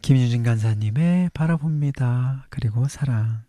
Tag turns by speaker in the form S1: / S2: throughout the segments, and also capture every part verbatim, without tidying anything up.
S1: 김유진 간사님의 바라봅니다. 그리고 사랑.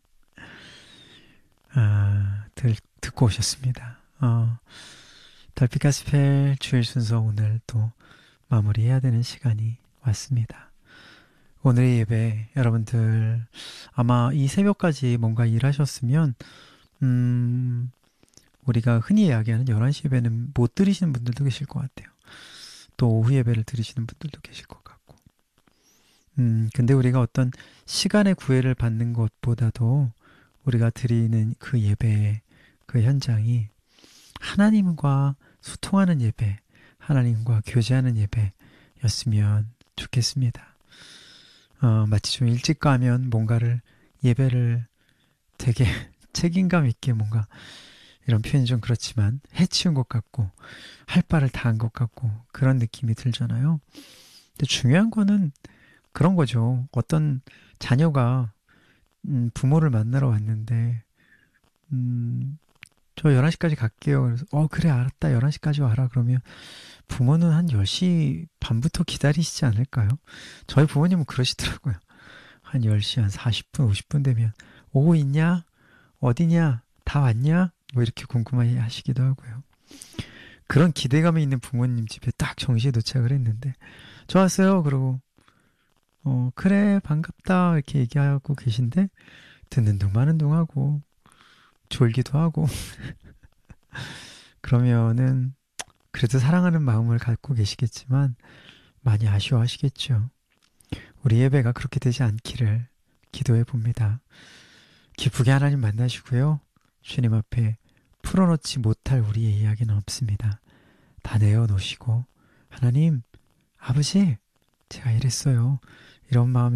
S1: 아, 들, 듣고 오셨습니다. 어, 달빛 가스펠 주일 순서 오늘 또 마무리해야 되는 시간이 왔습니다. 오늘의 예배 여러분들 아마 이 새벽까지 뭔가 일하셨으면 음, 우리가 흔히 이야기하는 열한 시 예배는 못 들으시는 분들도 계실 것 같아요. 또 오후 예배를 들으시는 분들도 계실 것 같고 음, 근데 우리가 어떤 시간의 구애를 받는 것보다도 우리가 드리는 그 예배, 그 현장이 하나님과 소통하는 예배, 하나님과 교제하는 예배였으면 좋겠습니다. 어, 마치 좀 일찍 가면 뭔가를 예배를 되게 책임감 있게 뭔가 이런 표현이 좀 그렇지만 해치운 것 같고 할 바를 다 한 것 같고 그런 느낌이 들잖아요. 근데 중요한 거는 그런 거죠. 어떤 자녀가 음, 부모를 만나러 왔는데 음, 저 열한 시까지 갈게요. 그래서 어 그래 알았다. 열한 시까지 와라. 그러면 부모는 한 열 시 반부터 기다리시지 않을까요? 저희 부모님은 그러시더라고요. 한 열 시 한 사십 분, 오십 분 되면 오고 있냐? 어디냐? 다 왔냐? 뭐 이렇게 궁금해 하시기도 하고요. 그런 기대감이 있는 부모님 집에 딱 정시에 도착을 했는데 저 왔어요. 그러고 어 그래 반갑다 이렇게 얘기하고 계신데 듣는 둥 마는 둥 하고 졸기도 하고 그러면은 그래도 사랑하는 마음을 갖고 계시겠지만 많이 아쉬워하시겠죠. 우리 예배가 그렇게 되지 않기를 기도해 봅니다. 기쁘게 하나님 만나시고요. 주님 앞에 풀어놓지 못할 우리의 이야기는 없습니다. 다 내어놓으시고 하나님, 아버지, 제가 이랬어요. 이런 마음이